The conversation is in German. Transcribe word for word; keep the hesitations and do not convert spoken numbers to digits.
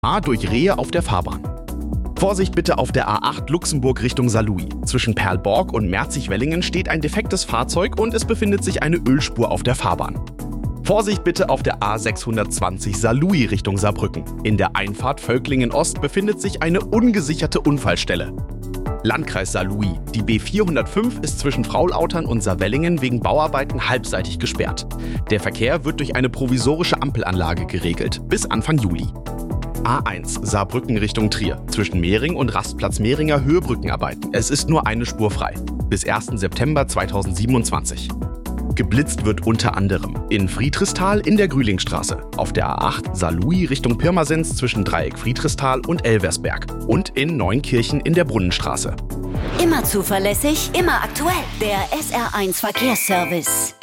A durch Rehe auf der Fahrbahn. Vorsicht bitte auf der A acht Luxemburg Richtung Saarlouis. Zwischen Perlborg und Merzig-Wellingen steht ein defektes Fahrzeug und es befindet sich eine Ölspur auf der Fahrbahn. Vorsicht bitte auf der A sechshundertzwanzig Saarlouis Richtung Saarbrücken. In der Einfahrt Völklingen Ost befindet sich eine ungesicherte Unfallstelle. Landkreis Saarlouis. Die B vierhundertfünf ist zwischen Fraulautern und Saarwellingen wegen Bauarbeiten halbseitig gesperrt. Der Verkehr wird durch eine provisorische Ampelanlage geregelt, bis Anfang Juli. A eins Saarbrücken Richtung Trier. Zwischen Mehring und Rastplatz Mehringer Höhebrückenarbeiten. Es ist nur eine Spur frei. Bis ersten September zweitausendsiebenundzwanzig. Geblitzt wird unter anderem in Friedrichsthal in der Grühlingstraße, auf der A acht Saarlouis Richtung Pirmasens zwischen Dreieck Friedrichsthal und Elversberg und in Neunkirchen in der Brunnenstraße. Immer zuverlässig, immer aktuell. Der S R eins Verkehrsservice.